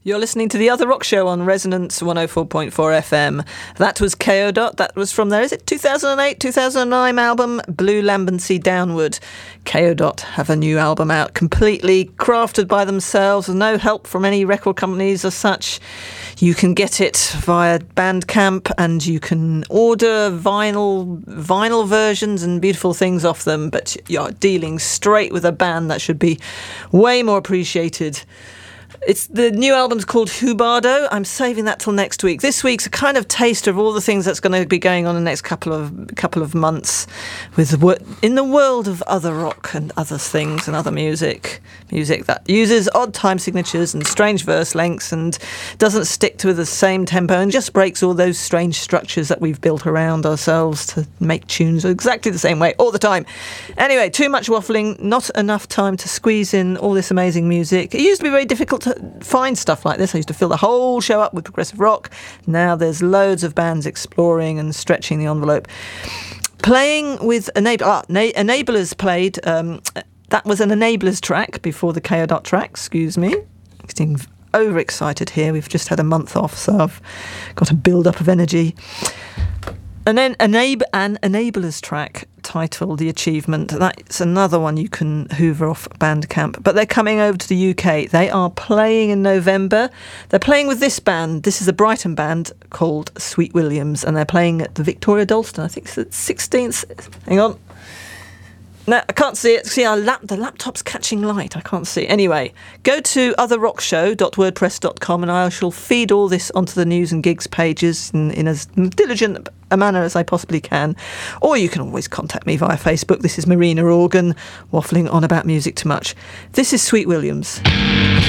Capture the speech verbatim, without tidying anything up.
You're listening to The Other Rock Show on Resonance one oh four point four F M. That was K O. Dot. That was from their, is it two thousand eight, two thousand nine album, Blue Lambency Downward. K O. Dot have a new album out, completely crafted by themselves, with no help from any record companies as such. You can get it via Bandcamp, and you can order vinyl vinyl versions and beautiful things off them, but you're dealing straight with a band that should be way more appreciated. It's the new album's called Hubardo. I'm saving that till next week. This week's a kind of taster of all the things that's going to be going on in the next couple of couple of months, with in the world of other rock and other things and other music, music that uses odd time signatures and strange verse lengths and doesn't stick to the same tempo and just breaks all those strange structures that we've built around ourselves to make tunes exactly the same way all the time. Anyway, too much waffling, not enough time to squeeze in all this amazing music. It used to be very difficult to find stuff like this. I used to fill the whole show up with progressive rock. Now there's loads of bands exploring and stretching the envelope. Playing with enab- ah, na- Enablers played, um, that was an Enablers track before the K O. Dot track, excuse me. Getting overexcited here. We've just had a month off, so I've got a build-up of energy. And then enab- an Enablers track titled The Achievement. That's another one you can hoover off Bandcamp. But they're coming over to the U K. They are playing in November. They're playing with this band. This is a Brighton band called Sweet Williams, and they're playing at the Victoria Dalston. I think it's the sixteenth. Hang on. No, I can't see it. See, our lap, the laptop's catching light. I can't see. Anyway, go to other rock show dot wordpress dot com and I shall feed all this onto the news and gigs pages in, in as diligent a manner as I possibly can. Or you can always contact me via Facebook. This is Marina Organ, waffling on about music too much. This is Sweet Williams.